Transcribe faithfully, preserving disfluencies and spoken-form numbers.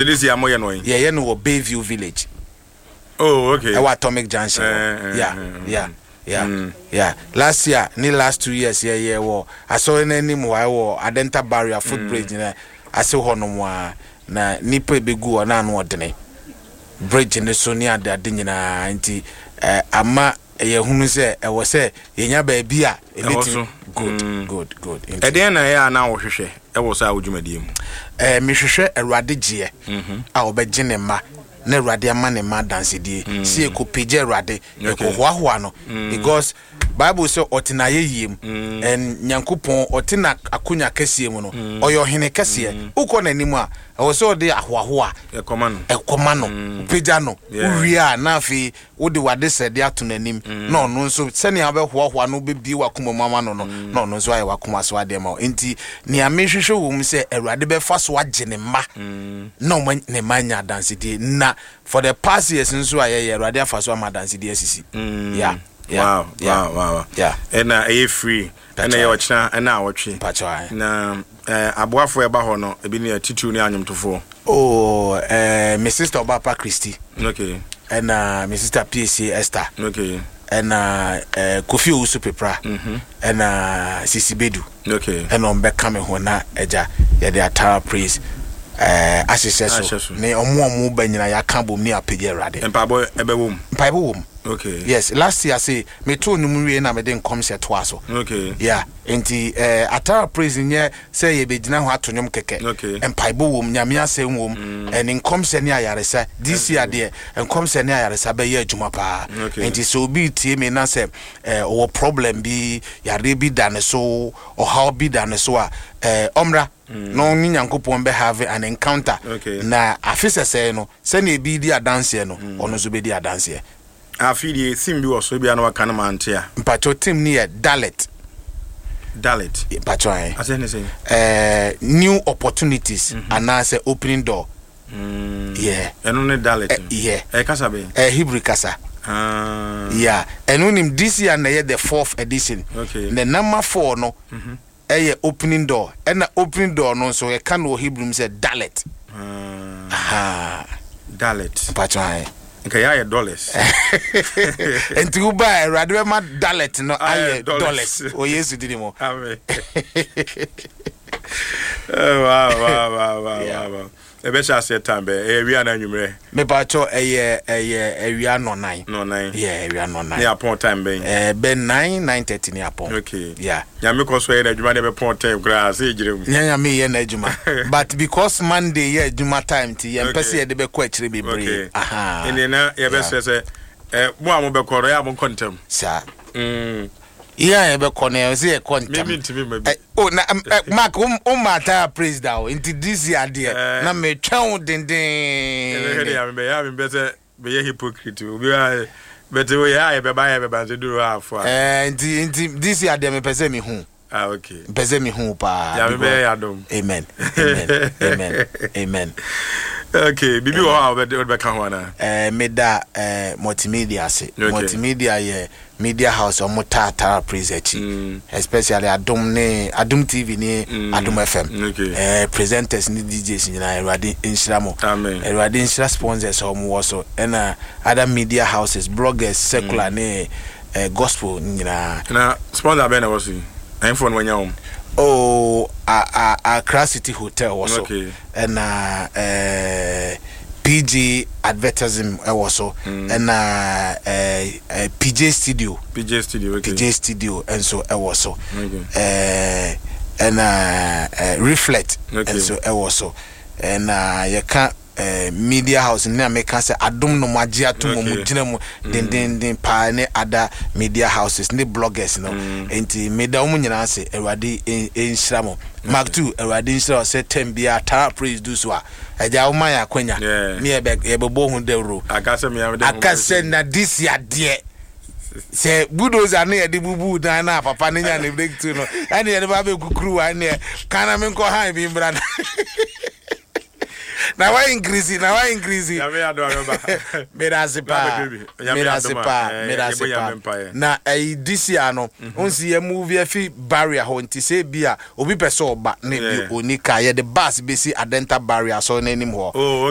this year mo ye no. Yeah, you know Bayview Village. Oh, okay. Our Atomic Junction. Uh, yeah, uh, yeah, yeah, mm. yeah. Last year, ni last two years, yeah, yeah, war. I saw in any more, I wore Adenta barrier footbridge. Mm. I saw Honomwa, na nipe begu na no dene. Bridge in the Sonia da dinina anti uh ama ye hunu se e wo se yenya ba bia eliti good mm. good good e den na ya na wo hwehwe e wo sa wodwumadie mu eh me hwehwe Awurade gie mhm a obegye ne ma na Awurade ama ne ma dance die si e ko page Awurade e ko hoahoa no because Bible say otina yeyiem en Nyankopon otina akonya kase mu no oyo hene kase ukọ na nimu a wo so de ahoahoa e koma no e koma no page no uria na afi wo de wade sede ato nanim no no nso sene abe hoahoa no be bi wakoma mama no no no no nso aye wakoma so ade ma enti ne amehwehwe wo mu se Awurade be fa so agye ne ma no ne manya dance die na for the past years nso aye Awurade afa so ama dance die asisi yeah. Yeah, wow, yeah, wow, wow, wow. Yeah. And uh, a free. And I watch now and now watching. Patchai. Na uh aboafo eba ho no e bi na titu ni anyum tofo. Oh, uh my sister Obapa Christy. Okay. And uh my sister P C Esther. Okay. And uh, uh Kofi Usu Pepra. Mhm. And uh Sisi Bedu. Okay. And on be coming ho na eja ya the Atara praise. Eh asese ne omo omo ba nyina ya kan bom ni apege Awurade. Empa boy ebe wom. Empa wom. Okay. Yes, last year say me to num wie na me den come set to aso. Okay. Yeah, enti eh Atara praise nye say ye be gina ho atonyom keke. Okay. Empa bo wom nyame asem wom and in come se ne ayaresa this year there and come se ne ayaresa be ye adwuma pa. Enti so bi tie me na say eh o problem bi yare bi dane so or how bi dane so a eh omra no ni Nyankopon be have an encounter. Okay. Na afisa say no se na bi di adanse no ono so be di adanse. Afidi sim bi wo so bia na waka na mante a. Mpacho team ni e Dalet. Dalet. Mpacho ai. Ase ne say. Eh new opportunities mm -hmm. and now say opening door. Mm. Yeah. Eno ne Dalet. Uh, yeah. Eh kasa be. Eh Hebrew kasa. Ah. Yeah. And unim this year na the fourth edition. Okay. The number four no. Mhm. Eh opening door. And the opening door no so e can no Hebrew say Dalet. Ah. Ah. Dalet. Mpacho ai. Okay, I dollars. And to buy rather ma Dalet no I dollars. O yesu didi mo. Amen. Oh wow wow wow wow yeah. wow. E be sha set time be e wi ana nwumre. Me ba cho eye eye ewia no nine. No nine. Yeah, ewia no nine. Ne upon time be. Eh be nine nine thirty ni upon. Okay. Yeah. Ya me ko so e na djuma ne be pon time grass e jirem. Nya me ye na djuma. But because Monday ye djuma time ti ye mpese ye de be ko akire bebre. Aha. Ene na ye be se se eh mo am be ko ro ya mo kontem. Sa. Mm. Yeah, be corner say content. Me me me. Oh, na Mark um um Atara praise down into this year there. Na me twon den den. Eh ya me ya me be say be ye hypocrite. Obi a but we ya be ba ya be ba se duru afo. Eh into into this year there me pese me hu. Ah okay. Pese me hu pa. Ya me be ya dom. Amen. Amen. Amen. Amen. Okay, bibi wo ha be be ka ho na. Eh meda eh multimedia se. Multimedia ye media house or Atara praise echi. Mm. Especially Adum ne Adum T V ne mm. Adum F M. Okay. Eh presenters ni D Js ni na Erade Inshira mo. Amen. Erade Inshira sponsors or mo also and uh, other media houses, bloggers, secular mm. ne uh, gospel ni na. Na sponsor be na was you. I'm phone when you Oh, a a Accra City Hotel also. Okay. And uh, uh P G Advertising also mm. and uh, uh, uh P J Studio. P J Studio, okay. P J Studio and so also. Okay. Uh and uh, uh Reflect okay. and so also. And uh you can't Uh, media house in America say Adum no magia to mo mugina mo den den den pa ne other media houses ne bloggers no enti media mo nyina say Erade enhira mo Mark two Erade enhira say ten bia Atara praise do so a eja wo man ya kwanya me e be e be bo hu dewro akase me am akase na this year de say bulldozer na de bubu na na papa ne nya ne break to no ene ye ba be kukuru wa ne kana me nko han bi mbra na na wa increase na wa increase ya me ado ameba merazipa merazipa merazipa na eh this year no onsi ye movie afi barrier ho nti say bia obi pese oba na bi onika ye the bus be see Adenta barrier so na nim ho